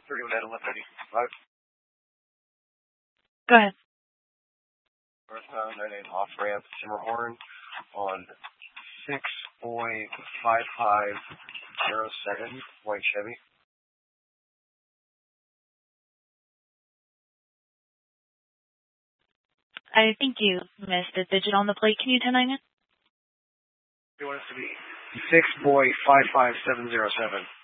31 Go ahead. Northbound 98 off ramp Timberhorn on 6.5507 white Chevy. I think you missed a digit on the plate. Can you 10-9 it? You want us to be 6.55707.